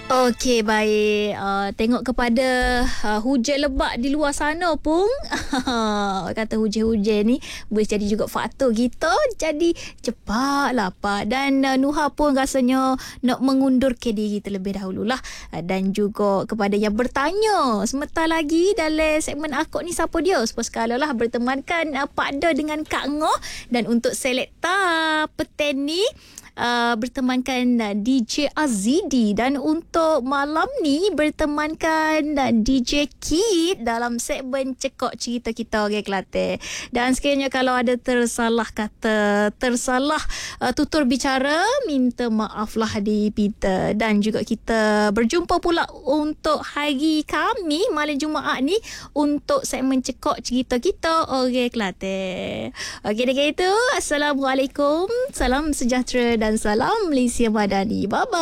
Okey, baik. Tengok kepada hujan lebat di luar sana pun. Kata hujan-hujan ni boleh jadi juga faktor kita jadi cepat lapar. Dan Nuha pun rasanya nak mengundurkan diri terlebih dahululah. Dan juga kepada yang bertanya sebentar lagi dalam segmen Akok ni siapa dia? Sekala lah bertemankan Pak Da dengan Kak Ngoh. Dan untuk selekta peten ni bertemankan DJ Azidi, dan untuk malam ni bertemankan DJ Kid dalam segmen Cekok Cerita Kita Orang Kelantan. Dan sekiranya kalau ada tersalah kata, tersalah tutur bicara, minta maaflah dipinta. Dan juga kita berjumpa pula untuk hari kami malam Jumaat ni untuk segmen Cekok Cerita Kita Orang Kelantan. Okey, dengan itu Assalamualaikum, salam sejahtera dan salam Malaysia Madani. Bye-bye.